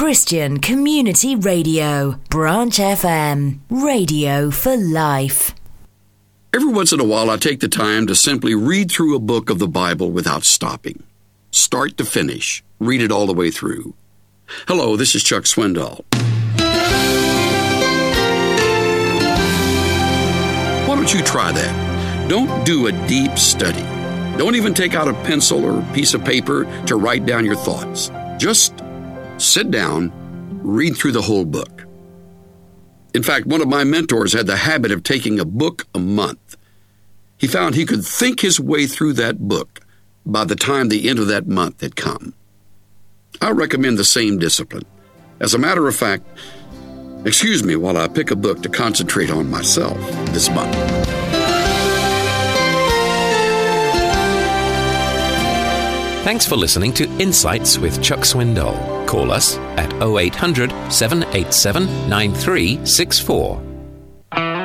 Christian Community Radio, Branch FM, radio for life. Every once in a while, I take the time to simply read through a book of the Bible without stopping. Start to finish. Read it all the way through. Hello, this is Chuck Swindoll. Why don't you try that? Don't do a deep study. Don't even take out a pencil or a piece of paper to write down your thoughts. Just sit down, read through the whole book. In fact, one of my mentors had the habit of taking a book a month. He found he could think his way through that book by the time the end of that month had come. I recommend the same discipline. As a matter of fact, excuse me while I pick a book to concentrate on myself this month. Thanks for listening to Insights with Chuck Swindoll. Call us at 0800 787 9364.